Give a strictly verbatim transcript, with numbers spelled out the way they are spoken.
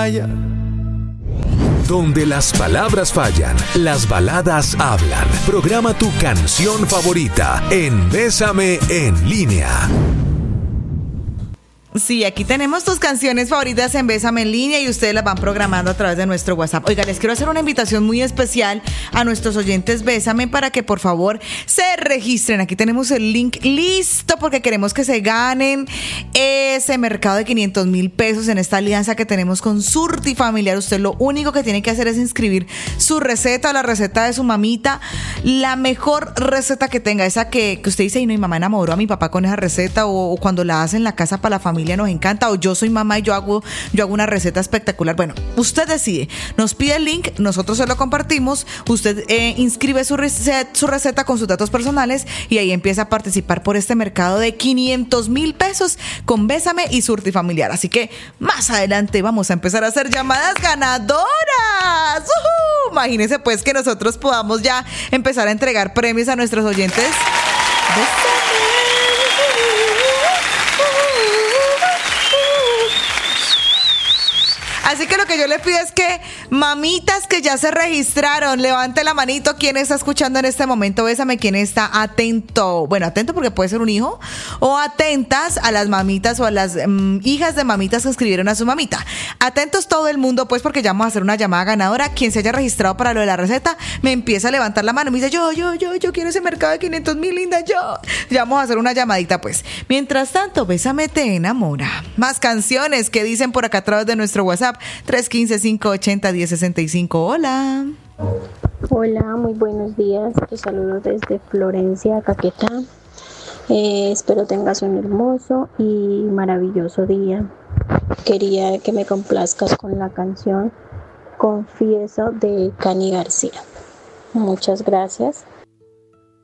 falla. Donde las palabras fallan, las baladas hablan. Programa tu canción favorita en Bésame en Línea. Sí, aquí tenemos tus canciones favoritas en Bésame en Línea y ustedes las van programando a través de nuestro WhatsApp. Oiga, les quiero hacer una invitación muy especial a nuestros oyentes Bésame para que por favor se registren. Aquí tenemos el link listo porque queremos que se ganen ese mercado de quinientos mil pesos en esta alianza que tenemos con Surti Familiar. Usted lo único que tiene que hacer es inscribir su receta o la receta de su mamita, la mejor receta que tenga, esa que, que usted dice, y no, mi mamá enamoró a mi papá con esa receta, o, o cuando la hace en la casa para la familia nos encanta, o yo soy mamá y yo hago, yo hago una receta espectacular. Bueno, usted decide, nos pide el link, nosotros se lo compartimos, usted eh, inscribe su receta, su receta con sus datos personales y ahí empieza a participar por este mercado de quinientos mil pesos con Bésame y Surti Familiar. Así que más adelante vamos a empezar a hacer llamadas ganadoras. ¡Uhú! Imagínense pues que nosotros podamos ya empezar a entregar premios a nuestros oyentes. Bésame. Así que lo que yo les pido es que mamitas que ya se registraron, levante la manito. ¿Quién está escuchando en este momento? Bésame, ¿quién está atento? Bueno, atento porque puede ser un hijo, o atentas a las mamitas o a las um, hijas de mamitas que escribieron a su mamita. Atentos todo el mundo, pues, porque ya vamos a hacer una llamada ganadora. Quien se haya registrado para lo de la receta, me empieza a levantar la mano. Me dice, yo, yo, yo, yo quiero ese mercado de quinientos mil, linda, yo. Ya vamos a hacer una llamadita, pues. Mientras tanto, Bésame te enamora. Más canciones que dicen por acá a través de nuestro WhatsApp. tres uno cinco, cinco ocho cero, uno cero seis cinco. Hola. Hola, muy buenos días. Te saludo desde Florencia, Caquetá. Eh, espero tengas un hermoso y maravilloso día. Quería que me complazcas con la canción Confieso de Cani García. Muchas gracias.